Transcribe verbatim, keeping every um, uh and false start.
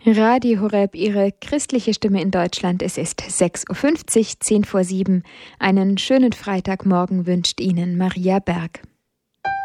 Radio Horeb, Ihre christliche Stimme in Deutschland. Es ist sechs Uhr fünfzig, zehn vor sieben. Einen schönen Freitagmorgen wünscht Ihnen Maria Berg.